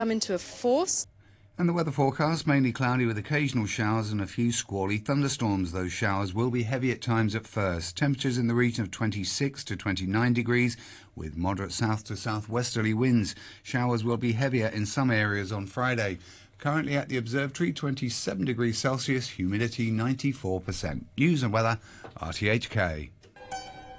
come into a force. And the weather forecast, mainly cloudy with occasional showers and a few squally thunderstorms. Those showers will be heavy at times at first. Temperatures in the region of 26 to 29 degrees with moderate south to southwesterly winds. Showers will be heavier in some areas on Friday. Currently at the observatory, 27 degrees Celsius, humidity 94%. News and weather, RTHK.